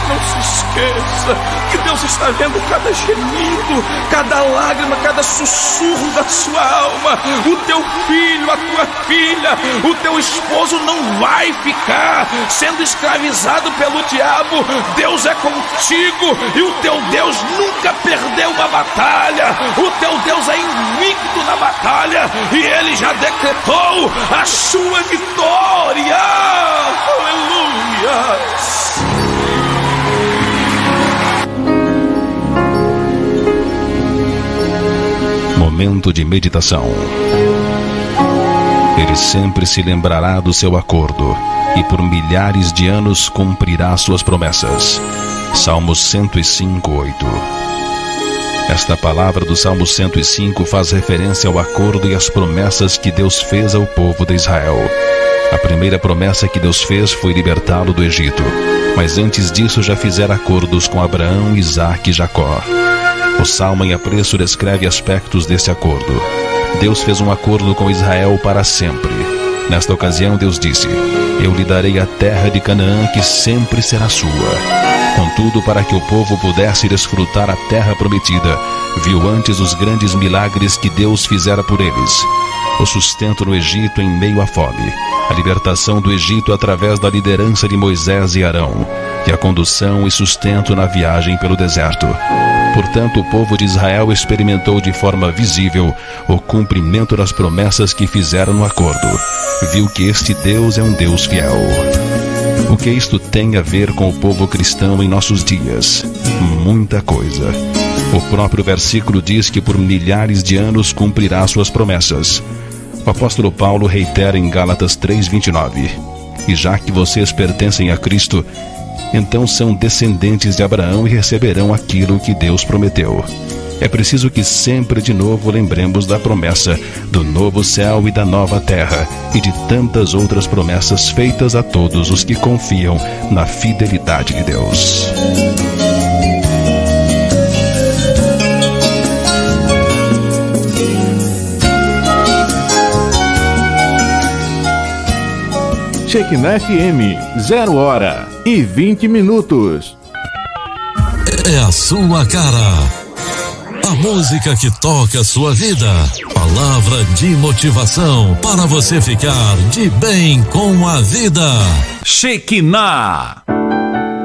Não se esqueça que Deus está vendo cada gemido, cada lágrima, cada sussurro da sua alma. O teu filho, a tua filha, o teu esposo não vai ficar sendo escravizado pelo diabo. Deus é contigo e o teu Deus nunca perdeu uma batalha. O teu Deus é invicto na batalha e Ele já decretou a sua vitória. Aleluia! Momento de meditação. Ele sempre se lembrará do seu acordo e por milhares de anos cumprirá suas promessas. Salmos 105:8. Esta palavra do Salmo 105 faz referência ao acordo e às promessas que Deus fez ao povo de Israel. A primeira promessa que Deus fez foi libertá-lo do Egito, mas antes disso já fizera acordos com Abraão, Isaque e Jacó. O Salmo em apreço descreve aspectos desse acordo. Deus fez um acordo com Israel para sempre. Nesta ocasião Deus disse: eu lhe darei a terra de Canaã, que sempre será sua. Contudo, para que o povo pudesse desfrutar a terra prometida, viu antes os grandes milagres que Deus fizera por eles: o sustento no Egito em meio à fome, a libertação do Egito através da liderança de Moisés e Arão, e a condução e sustento na viagem pelo deserto. Portanto, o povo de Israel experimentou de forma visível o cumprimento das promessas que fizeram no acordo. Viu que este Deus é um Deus fiel. O que isto tem a ver com o povo cristão em nossos dias? Muita coisa. O próprio versículo diz que por milhares de anos cumprirá suas promessas. O apóstolo Paulo reitera em Gálatas 3:29: e já que vocês pertencem a Cristo, então são descendentes de Abraão e receberão aquilo que Deus prometeu. É preciso que sempre de novo lembremos da promessa do novo céu e da nova terra e de tantas outras promessas feitas a todos os que confiam na fidelidade de Deus. Shekinah FM, 0h20. É a sua cara. A música que toca a sua vida. Palavra de motivação para você ficar de bem com a vida. Shekinah.